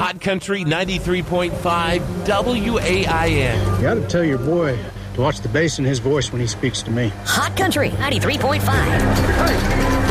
Hot Country 93.5 WAIN. You got to tell your boy to watch the bass in his voice when he speaks to me. Hot Country 93.5.